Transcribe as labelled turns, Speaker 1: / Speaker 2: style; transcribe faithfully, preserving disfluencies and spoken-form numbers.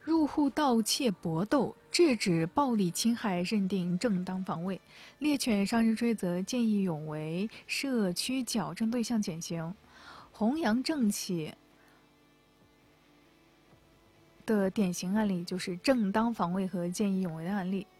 Speaker 1: 入户盗窃搏斗，制止暴力侵害，认定正当防卫。猎犬伤人追责，见义勇为社区矫正对象减刑。弘扬正气的典型案例就是正当防卫和见义勇为的案例。